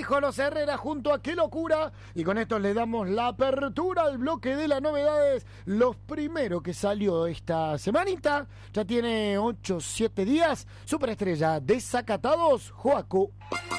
dijo los Herrera junto a Qué Locura. Y con esto le damos la apertura al bloque de las novedades. Los primeros que salió esta semanita, ya tiene 8-7 días. Superestrella, Desacatados, Joaco.